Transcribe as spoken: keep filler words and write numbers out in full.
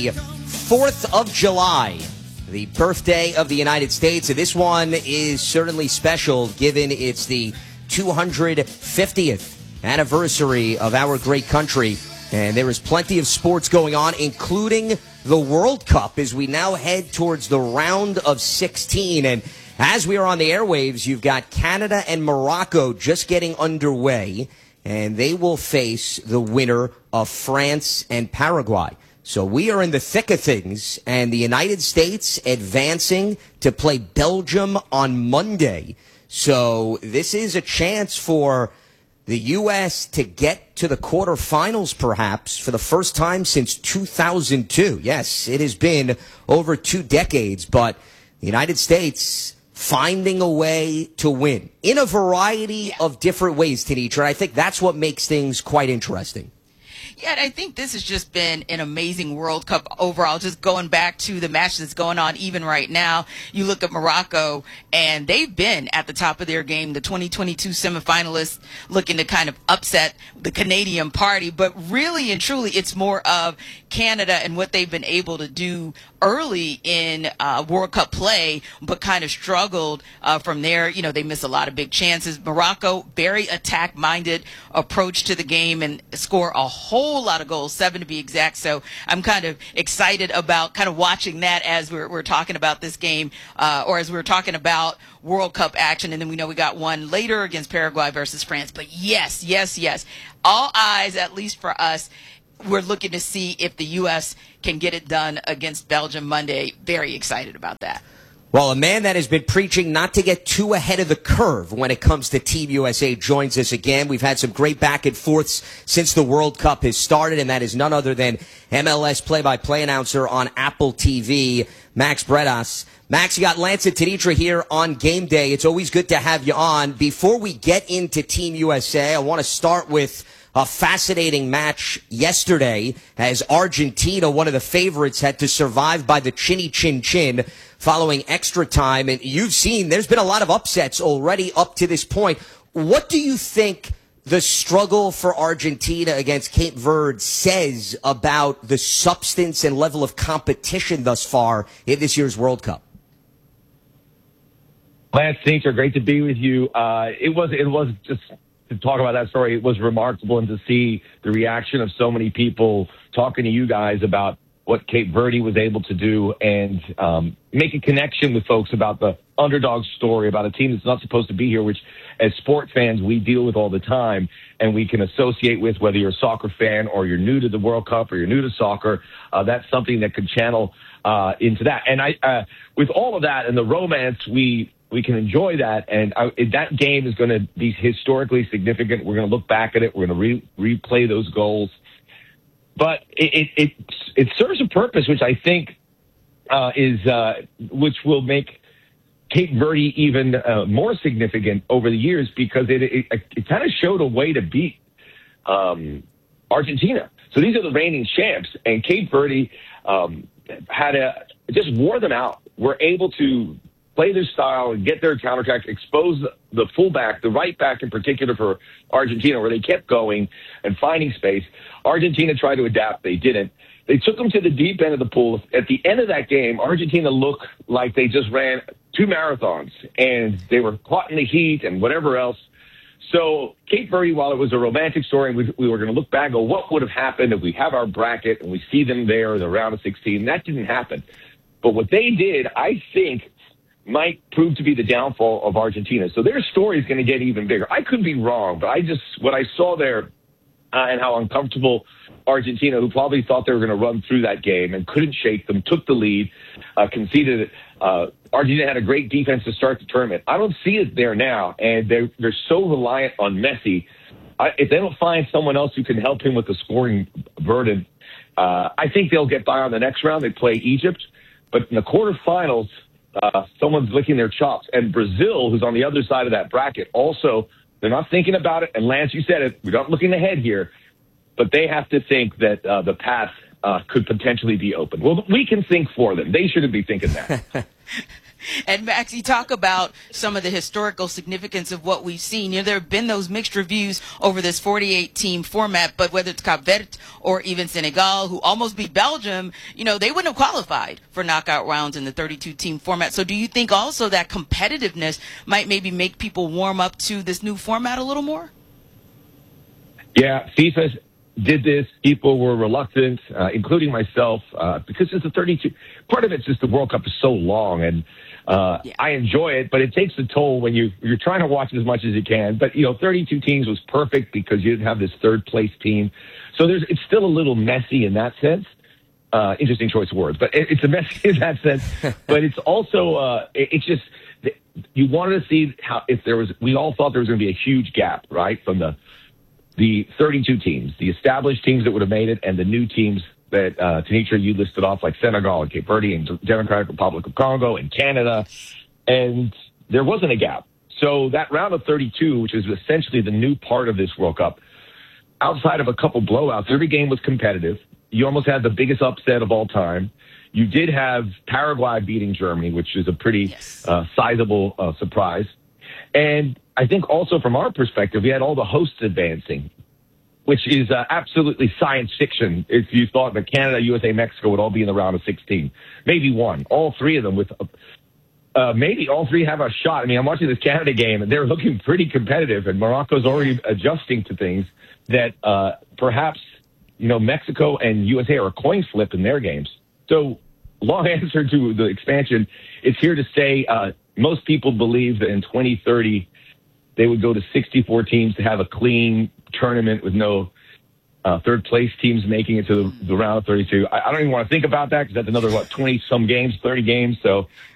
fourth of July, the birthday of the United States. And this one is certainly special given it's the two hundred fiftieth anniversary of our great country. And there is plenty of sports going on, including the World Cup, as we now head towards the round of sixteen. And as we are on the airwaves, you've got Canada and Morocco just getting underway, and they will face the winner of France and Paraguay. So we are in the thick of things, and the United States advancing to play Belgium on Monday. So this is a chance for the U S to get to the quarterfinals, perhaps, for the first time since two thousand two. Yes, it has been over two decades, but the United States finding a way to win in a variety yeah. of different ways, Tanisha. And I think that's what makes things quite interesting. Yeah, and I think this has just been an amazing World Cup overall. Just going back to the match that's going on even right now, you look at Morocco, and they've been at the top of their game. The twenty twenty-two semifinalists looking to kind of upset the Canadian party. But really and truly, it's more of Canada and what they've been able to do early in uh, World Cup play, but kind of struggled uh, from there. You know, they miss a lot of big chances. Morocco, very attack-minded approach to the game and score a whole lot of goals, seven to be exact. So I'm kind of excited about kind of watching that as we're, we're talking about this game, uh, or as we're talking about World Cup action. And then we know we got one later against Paraguay versus France. But yes, yes, yes. All eyes, at least for us, we're looking to see if the U S can get it done against Belgium Monday. Very excited about that. Well, a man that has been preaching not to get too ahead of the curve when it comes to Team U S A joins us again. We've had some great back and forths since the World Cup has started, and that is none other than M L S play-by-play announcer on Apple T V, Max Bredas. Max, you got Lance and Tanisha here on Game Day. It's always good to have you on. Before we get into Team U S A, I want to start with a fascinating match yesterday as Argentina, one of the favorites, had to survive by the chinny chin chin following extra time. And you've seen there's been a lot of upsets already up to this point. What do you think the struggle for Argentina against Cape Verde says about the substance and level of competition thus far in this year's World Cup? Lance, Tanisha, great to be with you. Uh, it was, it was just... to talk about that story, it was remarkable, and to see the reaction of so many people talking to you guys about what Cape Verde was able to do, and um, make a connection with folks about the underdog story, about a team that's not supposed to be here, which as sport fans we deal with all the time, and we can associate with, whether you're a soccer fan or you're new to the World Cup or you're new to soccer. Uh, that's something that could channel uh, into that. And I, uh, with all of that and the romance, we We can enjoy that, and I, that game is going to be historically significant. We're going to look back at it. We're going to re, replay those goals. But it, it, it, it serves a purpose, which I think uh, is uh, which will make Cape Verde even uh, more significant over the years, because it, it, it kind of showed a way to beat um, Argentina. So these are the reigning champs, and Cape Verde um, had a just wore them out. Were able to play their style and get their counterattack, expose the fullback, the right back in particular for Argentina, where they kept going and finding space. Argentina tried to adapt. They didn't. They took them to the deep end of the pool. At the end of that game, Argentina looked like they just ran two marathons, and they were caught in the heat and whatever else. So Cape Verde, while it was a romantic story, we, we were going to look back and go, what would have happened if we have our bracket and we see them there in the round of sixteen? That didn't happen. But what they did, I think, might prove to be the downfall of Argentina. So their story is going to get even bigger. I could be wrong, but I just, what I saw there uh, and how uncomfortable Argentina, who probably thought they were going to run through that game and couldn't shake them, took the lead, uh, conceded it. Uh, Argentina had a great defense to start the tournament. I don't see it there now, and they're, they're so reliant on Messi. I, if they don't find someone else who can help him with the scoring burden, uh, I think they'll get by on the next round. They play Egypt. But in the quarterfinals, Uh, someone's licking their chops. And Brazil, who's on the other side of that bracket, also, they're not thinking about it. And Lance, you said it, we're not looking ahead here, but they have to think that uh, the path uh, could potentially be open. Well, we can think for them. They shouldn't be thinking that. And Max, you talk about some of the historical significance of what we've seen. You know, there have been those mixed reviews over this forty-eight team format, but whether it's Cape Verde or even Senegal, who almost beat Belgium, you know, they wouldn't have qualified for knockout rounds in the thirty-two team format. So do you think also that competitiveness might maybe make people warm up to this new format a little more? Yeah, FIFA did this. People were reluctant, uh, including myself, uh, because it's a thirty-two. Part of it's just the World Cup is so long, and uh, yeah. I enjoy it, but it takes a toll when you, you're trying to watch as much as you can. But, you know, thirty-two teams was perfect because you didn't have this third-place team. So there's it's still a little messy in that sense. Uh, interesting choice of words, but it, it's a messy in that sense. But it's also, uh, it, it's just, you wanted to see how, if there was, we all thought there was going to be a huge gap, right, from the the thirty-two teams, the established teams that would have made it, and the new teams that, uh, Tanisha, you listed off, like Senegal and Cape Verde and Democratic Republic of Congo and Canada. And there wasn't a gap. So that round of thirty-two, which is essentially the new part of this World Cup, outside of a couple blowouts, every game was competitive. You almost had the biggest upset of all time. You did have Paraguay beating Germany, which is a pretty yes. uh, sizable uh, surprise. And I think also from our perspective, we had all the hosts advancing, which is uh, absolutely science fiction. If you thought that Canada, U S A, Mexico would all be in the round of sixteen, maybe one, all three of them with, uh, maybe all three have a shot. I mean, I'm watching this Canada game and they're looking pretty competitive, and Morocco's already adjusting to things that uh, perhaps, you know, Mexico and U S A are a coin flip in their games. So long answer to the expansion. It's here to stay. Uh, most people believe that in twenty thirty, they would go to sixty-four teams to have a clean tournament with no uh, third place teams making it to the, the round of thirty-two. I, I don't even want to think about that because that's another, what, twenty some games, thirty games. So